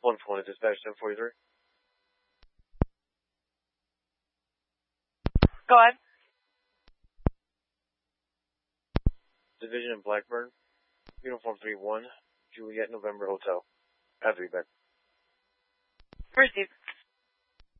120 dispatch 1043. Go ahead. Division in Blackburn. Uniform 3-1. Juliet November Hotel. Have you been? Received.